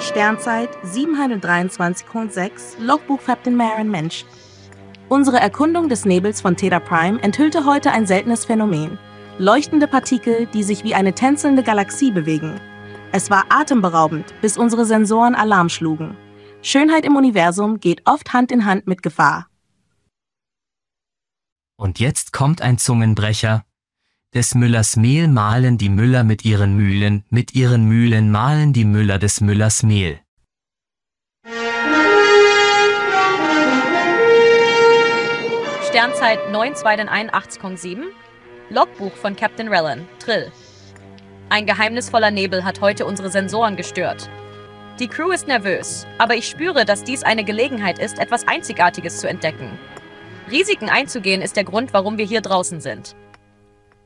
Sternzeit 723.6, Logbuch Captain Marin Mensch. Unsere Erkundung des Nebels von Theta Prime enthüllte heute ein seltenes Phänomen. Leuchtende Partikel, die sich wie eine tänzelnde Galaxie bewegen. Es war atemberaubend, bis unsere Sensoren Alarm schlugen. Schönheit im Universum geht oft Hand in Hand mit Gefahr. Und jetzt kommt ein Zungenbrecher. Des Müllers Mehl mahlen die Müller mit ihren Mühlen mahlen die Müller des Müllers Mehl. Sternzeit 9/281,7, Logbuch von Captain Rellan, Trill. Ein geheimnisvoller Nebel hat heute unsere Sensoren gestört. Die Crew ist nervös, aber ich spüre, dass dies eine Gelegenheit ist, etwas Einzigartiges zu entdecken. Risiken einzugehen ist der Grund, warum wir hier draußen sind.